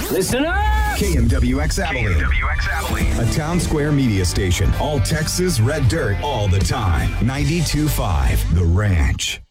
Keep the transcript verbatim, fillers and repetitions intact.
Listen up! K M W X Abilene. K M W X Abilene. A Town Square media station. All Texas red dirt all the time. ninety-two point five The Ranch.